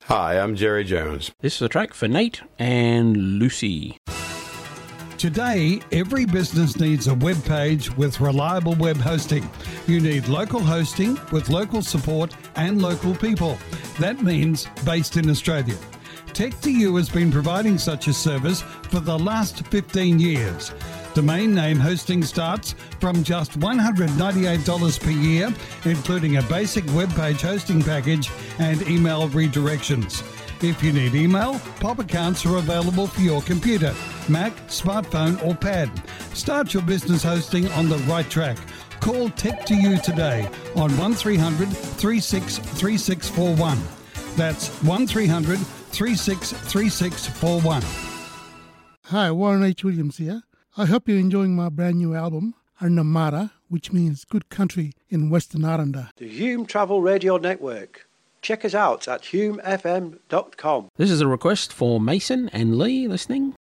Hi, I'm Jerry Jones. This is a track for Nate and Lucy. Today, every business needs a web page with reliable web hosting. You need local hosting with local support and local people. That means based in Australia. Tech2U has been providing such a service for the last 15 years. Domain name hosting starts from just $198 per year, including a basic web page hosting package and email redirections. If you need email, POP accounts are available for your computer, Mac, smartphone or pad. Start your business hosting on the right track. Call Tech2U today on 1300 363641. That's 1300 363641. Hi, Warren H. Williams here. I hope you're enjoying my brand new album, Arnamara, which means good country in Western Aranda. The Hume Travel Radio Network. Check us out at humefm.com. This is a request for Mason and Lee listening.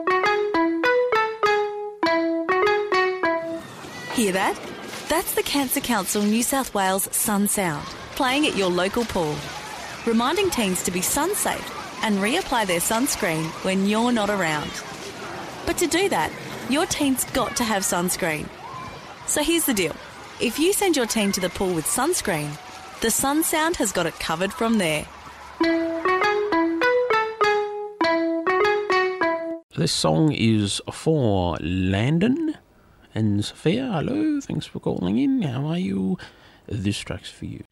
Hear that? That's the Cancer Council New South Wales Sun Sound, playing at your local pool, reminding teens to be sun safe and reapply their sunscreen when you're not around. But to do that, your teen's got to have sunscreen. So here's the deal. If you send your teen to the pool with sunscreen, the Sun Sound has got it covered from there. This song is for Landon and Sophia. Hello, thanks for calling in. How are you? This track's for you.